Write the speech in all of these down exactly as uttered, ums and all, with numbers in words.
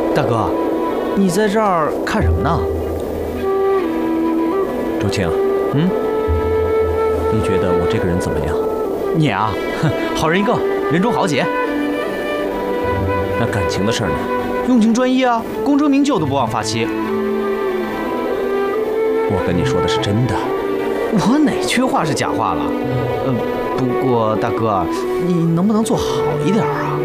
大哥，你在这儿看什么呢？ 周青， 嗯， 你觉得我这个人怎么样？ 你啊，哼，好人一个，人中豪杰。 那感情的事儿呢？ 用情专一啊，功成名就都不忘发妻。 我跟你说的是真的。 我哪句话是假话了？呃，不过大哥，你能不能做好一点啊？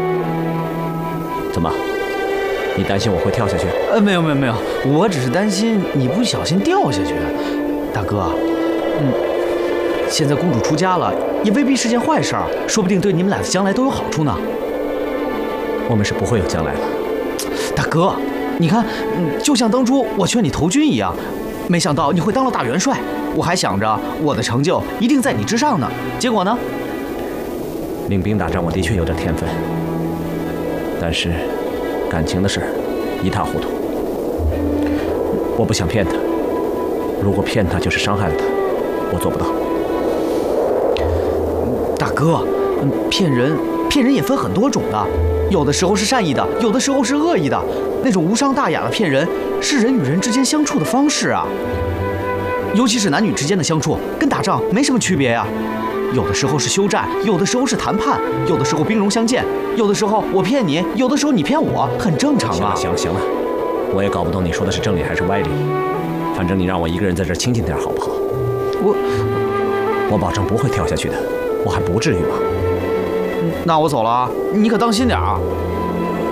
怎么？你担心我会跳下去？ 呃，没有没有没有，我只是担心你不小心掉下去。大哥，嗯，现在公主出家了，也未必是件坏事儿，说不定对你们俩的将来都有好处呢。 我们是不会有将来的。 大哥，你看，嗯，就像当初我劝你投军一样，没想到你会当了大元帅，我还想着我的成就一定在你之上呢。结果呢？ 领兵打仗我的确有点天分，但是感情的事一塌糊涂。我不想骗他，如果骗他就是伤害了他，我做不到。 大哥，嗯，骗人骗人也分很多种的，有的时候是善意的，有的时候是恶意的。那种无伤大雅的骗人，是人与人之间相处的方式啊。尤其是男女之间的相处，跟打仗没什么区别呀。有的时候是休战，有的时候是谈判，有的时候兵戎相见，有的时候我骗你，有的时候你骗我，很正常啊。 行了行了行了，我也搞不懂你说的是正理还是歪理。反正你让我一个人在这儿清静点好不好？ 我我保证不会跳下去的，我还不至于吗？ 那我走了啊，你可当心点啊。